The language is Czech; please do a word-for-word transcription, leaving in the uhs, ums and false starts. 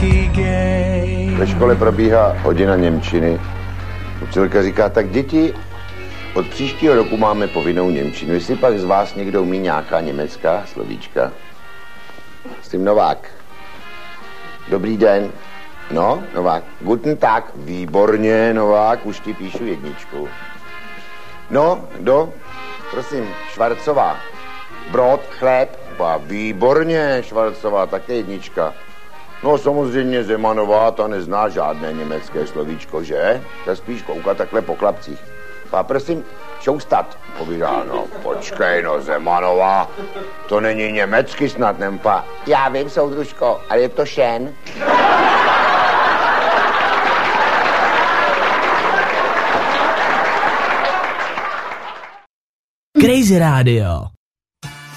Ve škole probíhá hodina němčiny. Učitelka říká, tak děti, od příštího roku máme povinnou němčinu. Jestli pak z vás někdo umí nějaká německá slovíčka? S tím Novák. Dobrý den. No, Novák. Guten Tag. Výborně, Novák, už ti píšu jedničku. No, kdo? Prosím, Švarcová. Brod, chléb. Ba, výborně, Švarcová, také jednička. No samozřejmě Zemanová, ta nezná žádné německé slovíčko, že? Ta spíš kouká takhle po chlapcích. Pa, prosím, šoustat. Povídá, no počkej, no Zemanová, to není německy snad, nempa. Já vím, soudružko, ale je to šen. Crazy Radio.